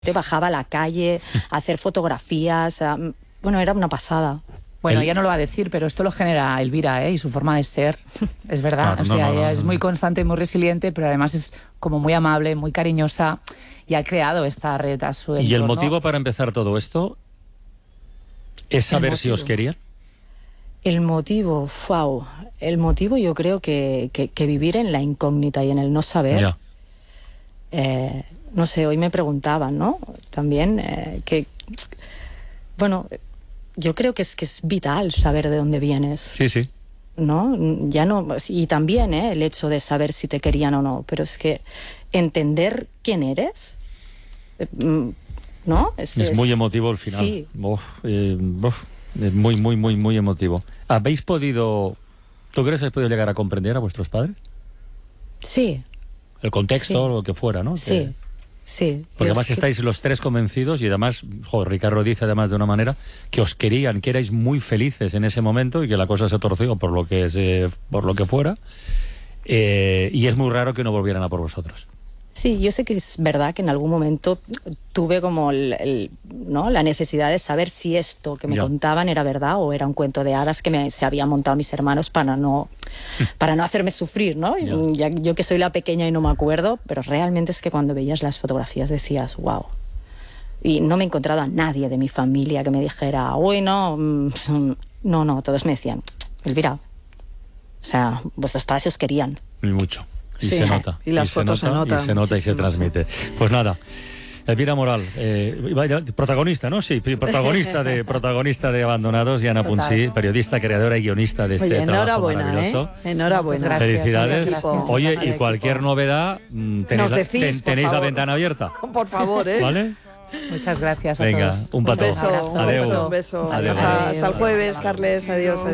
Te bajaba a la calle a hacer fotografías. Bueno, era una pasada. Bueno, ella no lo va a decir, pero esto lo genera Elvira, y su forma de ser. Es verdad. Ella es muy constante, muy resiliente, pero además es como muy amable, muy cariñosa y ha creado esta red a su entorno. ¿Y el motivo para empezar todo esto es saber si os querían? El motivo, wow. El motivo yo creo que vivir en la incógnita y en el no saber. Ya. No sé, hoy me preguntaban, ¿no? También que, bueno, yo creo que es vital saber de dónde vienes. Sí, sí. ¿No? Ya no, y también el hecho de saber si te querían o no, pero es que entender quién eres, ¿no? Es muy emotivo el final. Sí. Es muy emotivo. ¿Habéis podido, tú crees que habéis podido llegar a comprender a vuestros padres? Sí. El contexto, lo que fuera, ¿no? Sí. Sí. Porque además estáis los tres convencidos y además, Ricardo dice además de una manera que os querían, que erais muy felices en ese momento y que la cosa se torció por lo que fuera, y es muy raro que no volvieran a por vosotros. Sí, yo sé que es verdad que en algún momento tuve como ¿no? la necesidad de saber si esto que me contaban era verdad o era un cuento de hadas que se habían montado mis hermanos para no hacerme sufrir, ¿no? Yo que soy la pequeña y no me acuerdo, pero realmente es que cuando veías las fotografías decías, wow. Y no me he encontrado a nadie de mi familia que me dijera, uy, no, todos me decían, Elvira, o sea, vuestros padres os querían. Y mucho. Y sí, se nota. Y las fotos se notan. Y se nota y se transmite. Pues nada, Elvira Moral, protagonista, ¿no? Sí, protagonista de Abandonados, y Ana Punsí, periodista, creadora y guionista de este trabajo maravilloso. Enhorabuena. Gracias, felicidades. Oye, y cualquier novedad, tenéis la ventana abierta. Por favor, ¿Vale? Muchas gracias a Venga, todos. un petó. Un beso. Adeu. Un beso. Adeu. Hasta el jueves, Carles. Adiós.